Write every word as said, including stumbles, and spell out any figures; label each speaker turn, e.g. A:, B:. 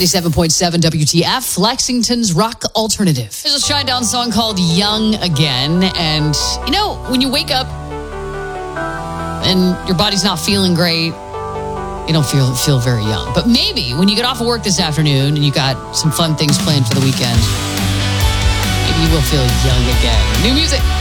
A: ninety-seven point seven W T F, Lexington's rock alternative. There's a Shinedown song called Young Again. And, you know, when you wake up and your body's not feeling great, you don't feel feel very young. But maybe when you get off of work this afternoon and you got some fun things planned for the weekend, maybe you will feel young again. New music.